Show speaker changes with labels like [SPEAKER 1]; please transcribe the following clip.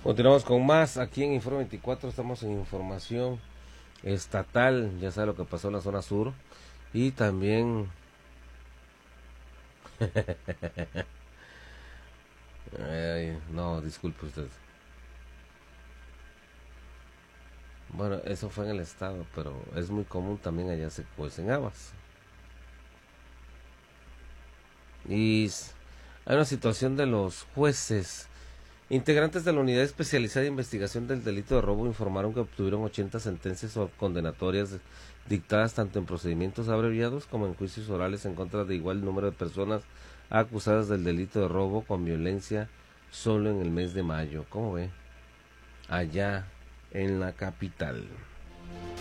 [SPEAKER 1] Continuamos con más aquí en Informe 24. Estamos en información estatal. Ya sabe lo que pasó en la zona sur. Y también... Ay, no, disculpe usted. Bueno, eso fue en el estado, pero es muy común también allá se cuecen habas. Y hay una situación de los jueces. Integrantes de la Unidad Especializada de Investigación del Delito de Robo informaron que obtuvieron 80 sentencias condenatorias dictadas tanto en procedimientos abreviados como en juicios orales en contra de igual número de personas acusadas del delito de robo con violencia solo en el mes de mayo. ¿Cómo ve? Allá en la capital.